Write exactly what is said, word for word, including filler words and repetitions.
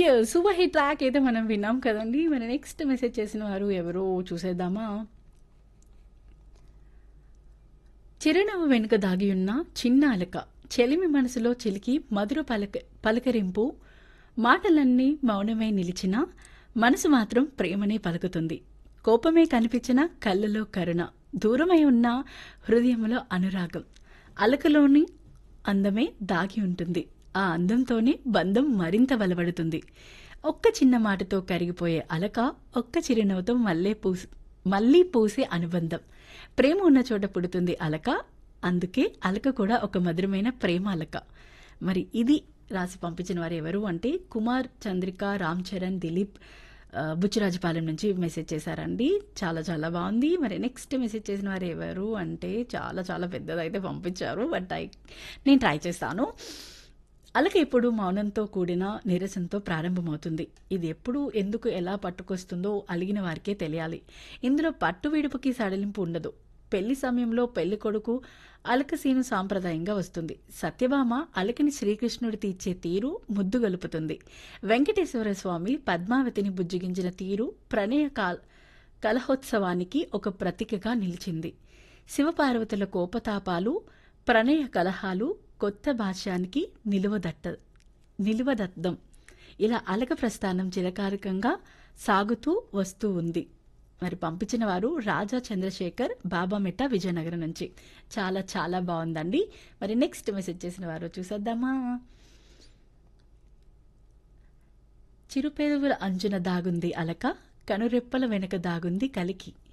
Super hit track అయితే మనం విన్నాం కదండి. మరి నెక్స్ట్ మెసేజ్ చేసిన వారు ఎవరో చూసేద్దామా? చిరునవ్వు వెనుక దాగి ఉన్న చిన్న అలక, చెలిమి మనసులో చిలికి మధుర పలక పలకరింపు, మాటలన్నీ మౌనమై నిలిచినా మనసు మాత్రం ప్రేమనే పలుకుతుంది. కోపమే కనిపించిన కళ్ళలో కరుణ, దూరమై ఉన్న హృదయంలో అనురాగం. అలకలోని అందమే దాగి ఉంటుంది. ఆ అందంతోనే బంధం మరింత బలపడుతుంది. ఒక్క చిన్న మాటతో కరిగిపోయే అలక, ఒక్క చిరునవ్వుతో మళ్ళీ పూసి మళ్ళీ పూసే అనుబంధం. ప్రేమ ఉన్న చోట పుడుతుంది అలక, అందుకే అలక కూడా ఒక మధురమైన ప్రేమ అలక. మరి ఇది రాసి పంపించిన వారు ఎవరు అంటే కుమార్, చంద్రిక, రామ్ చరణ్, దిలీప్ ఆ, బుచ్చిరాజపాలెం నుంచి మెసేజ్ చేశారండి. చాలా చాలా బాగుంది. మరి నెక్స్ట్ మెసేజ్ చేసిన వారు ఎవరు అంటే చాలా చాలా పెద్దదైతే పంపించారు. బట్ ఐ నేను ట్రై చేస్తాను. అలక ఎప్పుడు మౌనంతో కూడిన నీరసంతో ప్రారంభమవుతుంది. ఇది ఎప్పుడు ఎందుకు ఎలా పట్టుకొస్తుందో అలిగిన వారికే తెలియాలి. ఇందులో పట్టు విడుపుకి సడలింపు ఉండదు. పెళ్లి సమయంలో పెళ్లి కొడుకు అలక సీను సాంప్రదాయంగా వస్తుంది. సత్యభామ అలకని శ్రీకృష్ణుడి తీర్చే తీరు ముద్దు గలుపుతుంది. వెంకటేశ్వర స్వామి పద్మావతిని బుజ్జగించిన తీరు ప్రణయ కాల్ కలహోత్సవానికి ఒక ప్రతీకగా నిలిచింది. శివపార్వతుల కోపతాపాలు, ప్రణయ కలహాలు కొత్త భాష్యానికి నిలువదట్ట నిలువదద్దం. ఇలా అలక ప్రస్థానం చిరకారికంగా సాగుతూ వస్తూ ఉంది. మరి పంపించిన వారు రాజా చంద్రశేఖర్, బాబామెట్ట, విజయనగరం నుంచి. చాలా చాలా బాగుందండి. మరి నెక్స్ట్ మెసేజ్ చేసిన వారు చూసేద్దామా? చిరుపేదవుల అంచున దాగుంది అలక, కనురెప్పల వెనుక దాగుంది కలికి.